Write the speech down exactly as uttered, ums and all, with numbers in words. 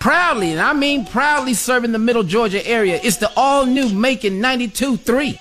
Proudly, and I mean proudly, serving the Middle Georgia area. It's the all-new Macon ninety-two three.